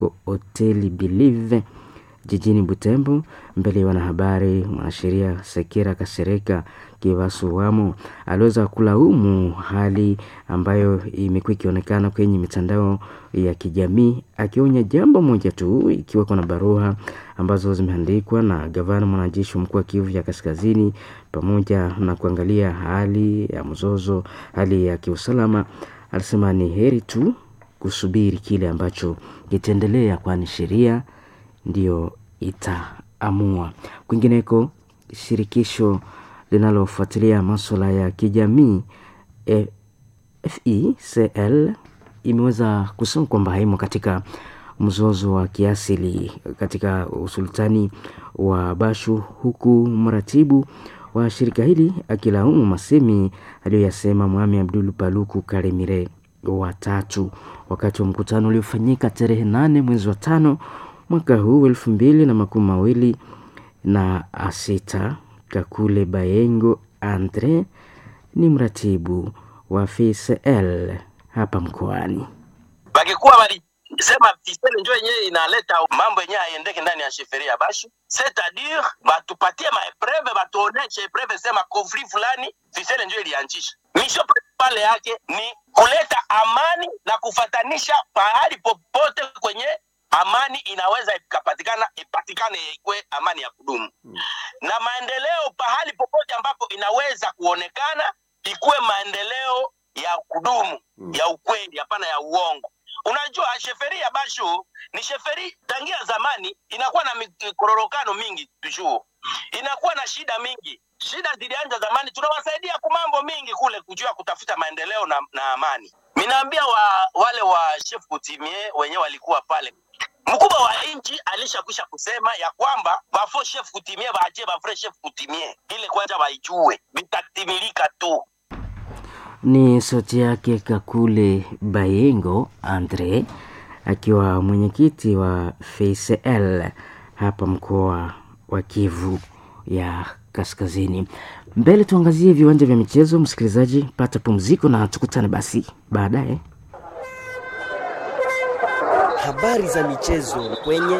hoteli Believe jijini Butembo. Mbele ya wanahabari, mwanasheria Sekera Kasereka Kivasuwamo aliweza kulaumu hali ambayo imekuwa ikionekana kwenye mitandao ya kijamii, akionya jambo moja tu, ikiwa kuna barua ambazo zimeandikwa na gavana mwanajeshi mkuu wa Kivu ya Kaskazini, pamoja na kuangalia hali ya mzozo, hali ya kiusalama. Alisema ni heri tu kusubiri kile ambacho kitaendelea, kwani sheria ndio itaamua. Kwingineko, shirikisho linalofuatilia masuala ya kijamii FECL imeweza kusema kwamba haimo katika mzozo wa kiasili katika usultani wa Bashu, huku mratibu wa shirika hili akilaumu masemi aliyoyasema Mwami Abdul Paluku Karemire watatu wakati wa mkutano uliofanyika tarehe 8 mwezi wa 5 mwaka huu 2026. Kakule Bayengo Andre ni mratibu wa FECL hapa mkoani. Bagikuwa walisema FECL ndio yenyewe inaleta mambo yenyewe yaendeke ndani ya sheferia Bashu, c'est-à-dire batupatie maepreve, batuoneshe preve sema konflikt fulani FECL ndio ilianzisha. Mission pale yake ni kuleta amani na kufatanisha pahali popote kwenye amani inaweza ipatikane ikwe amani ya kudumu. Na maendeleo pahali popote ambapo inaweza kuonekana ikuwe maendeleo ya kudumu, ya ukweli, hapana ya uongo. Unajua sheferia Bashu ni sheferi tangia zamani inakuwa na mikororokano mingi tujuo. Inakuwa na shida mingi. Shida zilianza zamani, tunawasaidia kwa mambo mingi kule kujua kutafuta maendeleo na amani. Minaambia wale wa chef coutumier wenyewe walikuwa pale. Mkubwa wa nchi alishakwisha kusema ya kwamba bafo chef coutumier baache bafre chef coutumier ile kwanza waijue bitatimilika tu. Ni sauti yake Kakule Bayengo Andre akiwa mwenyekiti wa FECL hapa mkoa wa Kivu ya Kaskazini. Mbele tuangazie viwanja vya michezo. Msikilizaji, pata pumziko na tukutane basi baadaye. Habari za michezo kwenye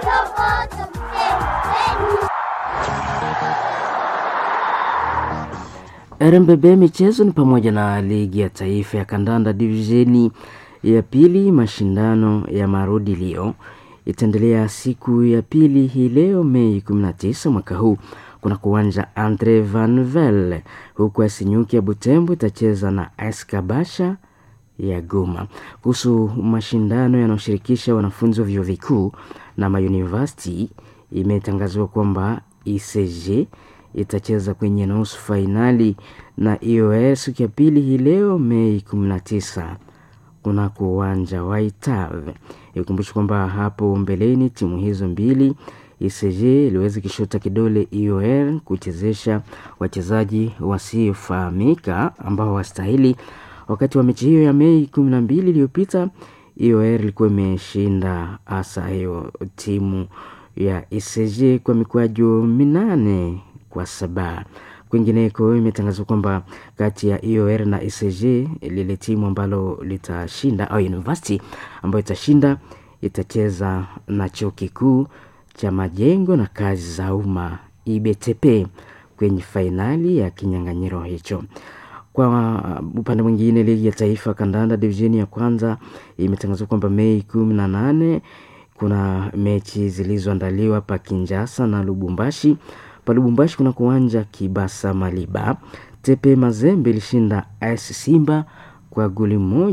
RMBB michezo ni pamoja na ligi ya taifa ya kandanda divisheni ya pili. Mashindano ya marudilio itaendelea siku ya pili hii leo Mei 19 mwaka huu kuna kuwanja Andre Van Vel, huku Asinyuki ya Butembo itacheza na Eskabasha ya Goma. Kuhusu mashindano yanayoshirikisha wanafunzi wa vyuo vikuu na mauniversity, imetangazwa kwamba ICG itacheza kwenye nusu finali na IOS siku ya pili hii leo Mei 19 kuna uwanja wa Itave. Ikumbushe kwamba hapo mbeleni timu hizo mbili ICG iliweza kishota kidole IOR kuchezesha wachezaji wasiofahamika ambao wastahili. Wakati wa mechi hiyo ya Mei 12 iliyopita, IOR ilikuwa imeshinda hasa hiyo timu ya ICG kwa mikwaju 8-7. Kwingineko imetangazwa kwamba kati ya IOR na ICG lile timu ambalo litashinda au university ambayo itashinda itacheza na chuo kikuu cha majengo na kazi za umma IBTP kwenye fainali ya kinyang'anyiro hicho. Kwa upande mwingine, ligi ya taifa kandanda divisheni ya kwanza imetangazwa kwamba Mei 18 kuna mechi zilizoandaliwa pa Kinshasa na Lubumbashi. Pa Lubumbashi kuna kuwanja Kibasa Maliba. Tepe Mazembe ilishinda AS Simba kwa goli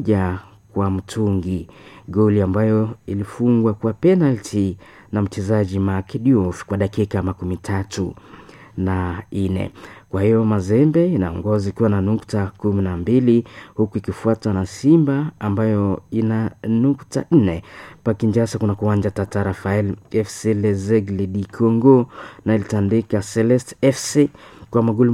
1-0, goli ambayo ilifungwa kwa penalty na mchezaji Mark Diouf kwa dakika 34. Kwa hiyo Mazembe inaongoza ikiwa na nukta 12 huku ikifuatwa na Simba ambayo ina nukta 4. Pa Kinshasa kuna kuwanja Tata Rafael FC Les Aigles du Congo na ilitandika Celeste FC kwa magoli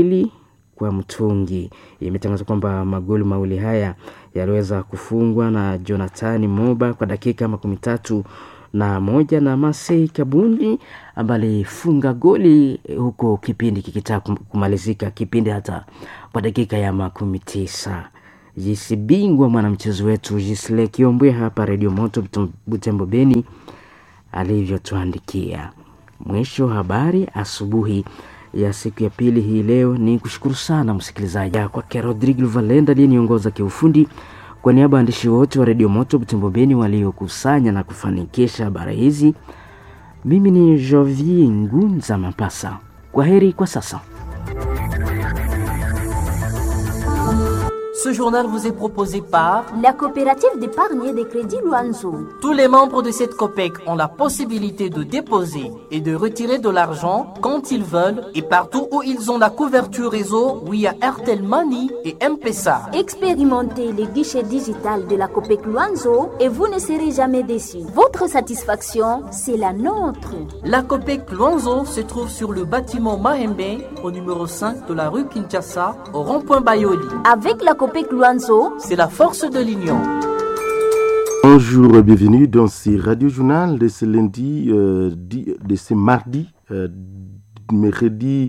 2-0. Imetangazwa kwamba magoli mawili haya yaliweza kufungwa na Jonathan Moba kwa dakika 31 na Masei Kabundi ambaye alifunga goli huko kipindi kikitaka kumalizika, kipindi hata kwa dakika ya 90 jinsi bingwa mwanamchezo wetu Gisle Kiombwe hapa Radio Moto Butembo Beni alivyotuandikia. Mwisho habari asubuhi ya siku ya pili hii leo. Ni kushukuru sana msikilizaji kwake Rodrigo Valenda aliyeniongoza kiufundi. Kwa niaba ya waandishi wote wa Radio Moto Butembo Beni waliokusanya na kufanikisha habari hizi, mimi ni Jovier Ngunza Mapasa. Kwaheri kwa sasa. Ce journal vous est proposé par la coopérative d'épargne et de crédit Luanzo. Tous les membres de cette COPEC ont la possibilité de déposer et de retirer de l'argent quand ils veulent et partout où ils ont la couverture réseau via Airtel Money et M-Pesa. Expérimentez les guichets digital de la COPEC Luanzo et vous ne serez jamais déçus. Votre satisfaction, c'est la nôtre. La COPEC Luanzo se trouve sur le bâtiment Mahembe au numéro 5 de la rue Kinshasa au rond-point Bayoli. Avec la COPEC Luanzo, c'est la force de l'union. Bonjour, bienvenue dans ce radio journal de ce lundi, de ce mardi, mercredi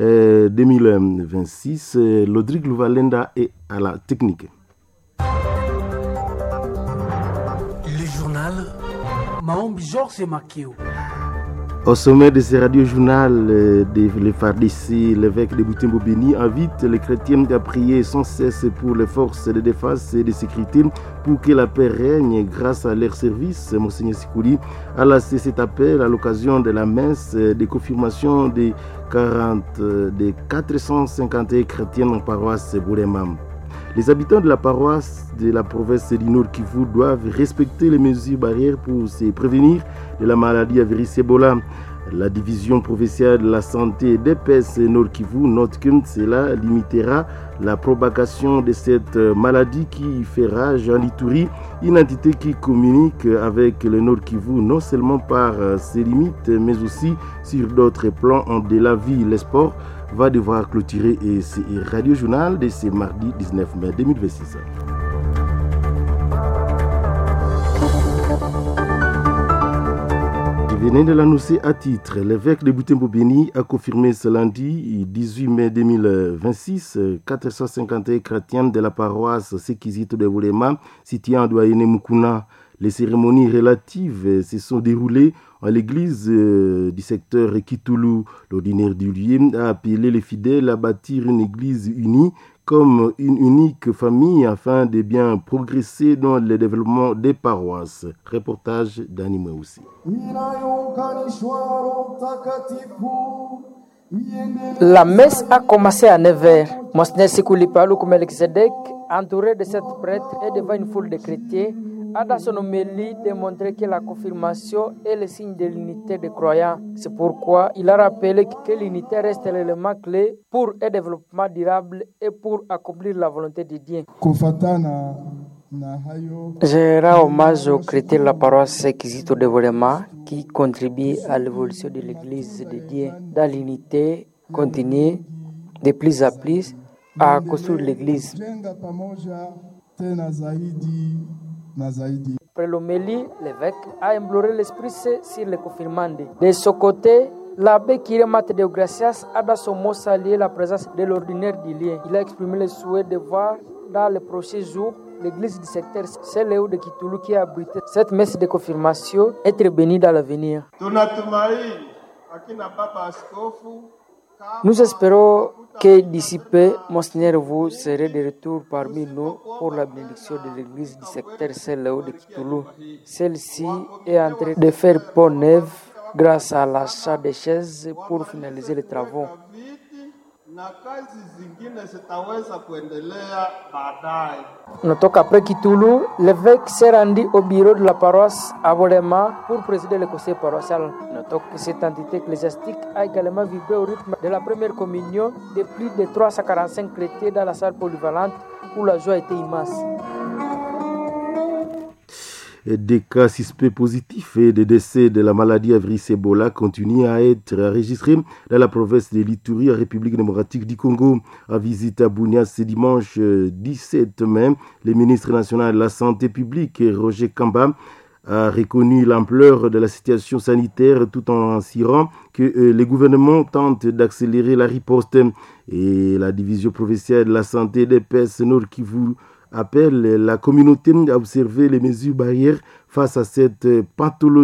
2026. Rodrigo Valenda est à la technique. Le journal Maombi Georges Makio. Au sommet de ce radio-journal, le Fardissi, l'évêque de Butembo Beni, invite les chrétiens à prier sans cesse pour les forces de défense et de sécurité pour que la paix règne grâce à leur service. Monseigneur Sikouli a lancé cet appel à l'occasion de la messe de confirmation des 451 chrétiens en paroisse Bouremam. Les habitants de la paroisse de la province du Nord Kivu doivent respecter les mesures barrières pour se prévenir de la maladie à virus Ebola. La division provinciale de la santé d'EPS Nord Kivu note que cela limitera la propagation de cette maladie qui fait rage en Ituri, une entité qui communique avec le Nord Kivu non seulement par ses limites mais aussi sur d'autres plans de la vie. Les sports va devoir clôturer ce radio-journal de ce mardi 19 mai 2026. Je venais de l'annoncer à titre. L'évêque de Butembo Beni a confirmé ce lundi 18 mai 2026 451 chrétiens de la paroisse Sekizito de Bourema, située en Douayene Mukuna. Les cérémonies relatives se sont déroulées à l'église du secteur Kitoulou. L'ordinaire du lieu a appelé les fidèles à bâtir une église unie comme une unique famille afin de bien progresser dans le développement des paroisses. Reportage d'Annie Mououssi. La messe a commencé à 9h. Monseigneur Sikouli Palou Melchizedek, entouré de 7 prêtres et devant une foule de chrétiens, a dans son homélie démontré que la confirmation est le signe de l'unité des croyants. C'est pourquoi il a rappelé que l'unité reste l'élément clé pour un développement durable et pour accomplir la volonté de Dieu. Je rends hommage aux chrétiens de la paroisse Kizito de Volema qui contribuent à l'évolution de l'Église de Dieu dans l'unité continue de plus en plus à construire l'Église. Après l'homélie, l'évêque a imploré l'Esprit Saint sur les confirmandés. De son côté, l'abbé Kiremate de Gracias a dans son mot salué la présence de l'ordinaire du lien. Il a exprimé le souhait de voir dans les prochains jours l'église du secteur Saint-Léo de Kitoulou qui a abrité cette messe de confirmation être bénie dans l'avenir. Nous espérons que d'ici peu, Monseigneur, vous serez de retour parmi nous pour la bénédiction de l'église du secteur Saint-Léo de Kitoulou. Celle-ci est en train de faire peau neuve grâce à l'achat des chaises pour finaliser les travaux. Notons qu'après Kitoulou, l'évêque s'est rendu au bureau de la paroisse à Bolema pour présider le conseil paroissial. Notons que cette entité ecclésiastique a également vibré au rythme de la première communion de plus de 345 chrétiens dans la salle polyvalente où la joie était immense. Des cas suspects positifs et des décès de la maladie à virus Ebola continuent à être enregistrés dans la province de l'Ituri, en République démocratique du Congo. À visite à Bunia ce dimanche 17 mai, le ministre national de la Santé publique, Roger Kamba, a reconnu l'ampleur de la situation sanitaire tout en assurant que le gouvernement tente d'accélérer la riposte. Et la division provinciale de la santé d'EPS Nord Kivu appelle la communauté à observer les mesures barrières face à cette pathologie.